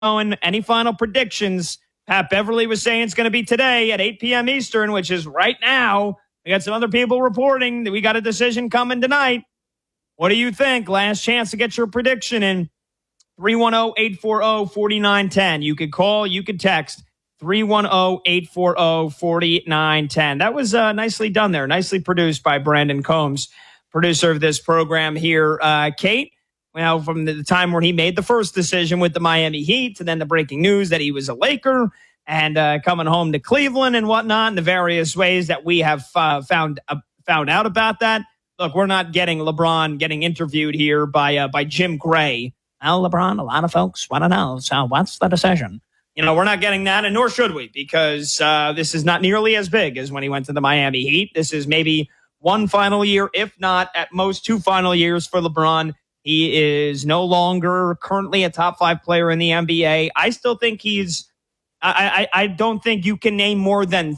going. Any final predictions? Pat Beverly was saying it's going to be today at 8 p.m. Eastern, which is right now. We got some other people reporting that we got a decision coming tonight. What do you think? Last chance to get your prediction in. 310-840-4910. You could call, you could text. 310-840-4910. That was nicely done there. Nicely produced by Brandon Combs, producer of this program here. Kate, well, from the time where he made the first decision with the Miami Heat to then the breaking news that he was a Laker and coming home to Cleveland and whatnot, and the various ways that we have found out about that. Look, we're not getting LeBron getting interviewed here by Jim Gray. Well, LeBron, a lot of folks want to know, so what's the decision? You know, we're not getting that, and nor should we, because this is not nearly as big as when he went to the Miami Heat. This is maybe one final year, if not at most 2 final years for LeBron. He is no longer currently a top 5 player in the NBA. I still think I don't think you can name more than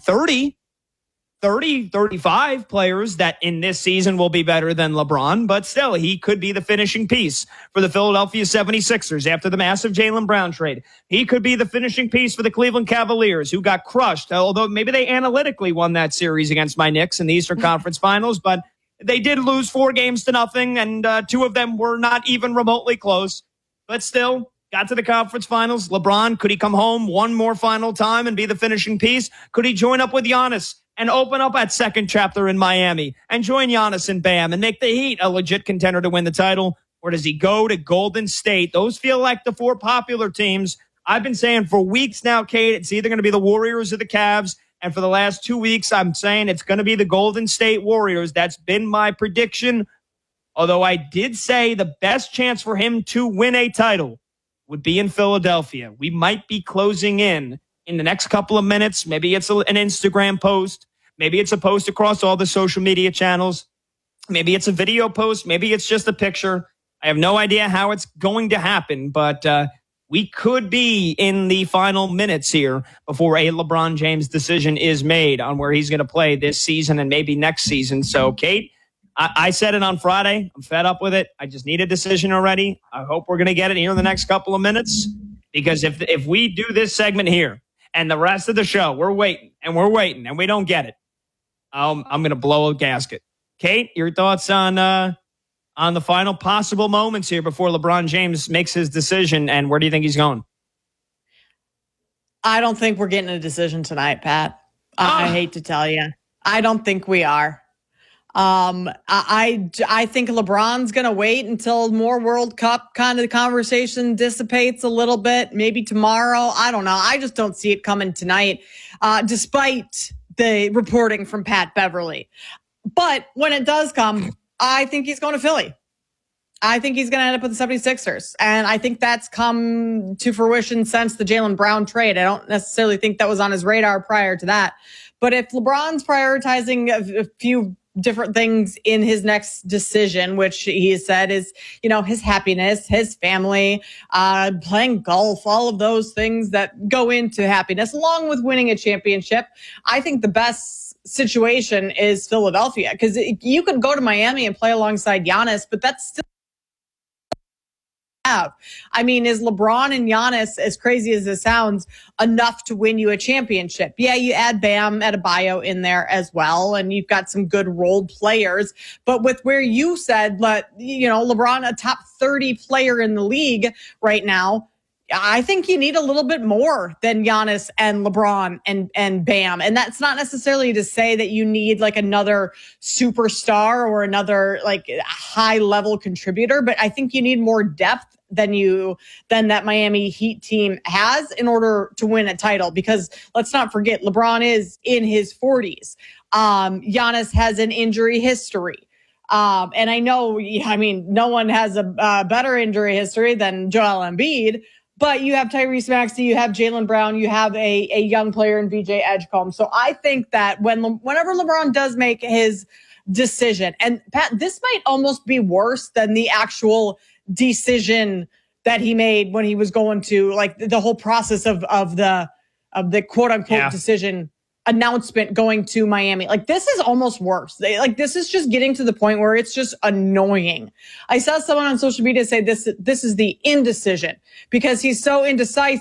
35 players that in this season will be better than LeBron, but still, he could be the finishing piece for the Philadelphia 76ers after the massive Jaylen Brown trade. He could be the finishing piece for the Cleveland Cavaliers, who got crushed, although maybe they analytically won that series against my Knicks in the Eastern Conference Finals, but they did lose 4-0, and 2 of them were not even remotely close, but still got to the conference finals. LeBron, could he come home one more final time and be the finishing piece? Could he join up with Giannis and open up that second chapter in Miami and join Giannis and Bam and make the Heat a legit contender to win the title? Or does he go to Golden State? Those feel like the 4 popular teams. I've been saying for weeks now, Kate, it's either going to be the Warriors or the Cavs. And for the last 2 weeks, I'm saying it's going to be the Golden State Warriors. That's been my prediction. Although I did say the best chance for him to win a title would be in Philadelphia. We might be closing in the next couple of minutes. Maybe it's an Instagram post. Maybe it's a post across all the social media channels. Maybe it's a video post. Maybe it's just a picture. I have no idea how it's going to happen, but we could be in the final minutes here before a LeBron James decision is made on where he's going to play this season and maybe next season. So, Kate, I said it on Friday. I'm fed up with it. I just need a decision already. I hope we're going to get it here in the next couple of minutes, because if we do this segment here and the rest of the show, we're waiting and we don't get it, I'm going to blow a gasket. Kate, your thoughts on the final possible moments here before LeBron James makes his decision, and where do you think he's going? I don't think we're getting a decision tonight, Pat. I hate to tell you. I don't think we are. I think LeBron's going to wait until more World Cup kind of conversation dissipates a little bit, maybe tomorrow. I don't know. I just don't see it coming tonight, despite the reporting from Pat Beverly. But when it does come, I think he's going to Philly. I think he's going to end up with the 76ers. And I think that's come to fruition since the Jaylen Brown trade. I don't necessarily think that was on his radar prior to that. But if LeBron's prioritizing a few different things in his next decision, which he said is, his happiness, his family, playing golf, all of those things that go into happiness, along with winning a championship. I think the best situation is Philadelphia, because you can go to Miami and play alongside Giannis, but that's still have. I mean, is LeBron and Giannis, as crazy as it sounds, enough to win you a championship? Yeah, you add Bam Adebayo in there as well, and you've got some good role players. But with where you said, LeBron, a top 30 player in the league right now, I think you need a little bit more than Giannis and LeBron and Bam. And that's not necessarily to say that you need like another superstar or another like high level contributor, but I think you need more depth than that Miami Heat team has in order to win a title. Because let's not forget, LeBron is in his 40s. Giannis has an injury history. And I know, no one has a better injury history than Joel Embiid. But you have Tyrese Maxey, you have Jaylen Brown, you have a young player in VJ Edgecombe. So I think that whenever LeBron does make his decision, and Pat, this might almost be worse than the actual decision that he made when he was going to, like, the whole process of the quote unquote decision announcement going to Miami. Like, this is almost worse. This is just getting to the point where it's just annoying. I saw someone on social media say this is the indecision because he's so indecisive.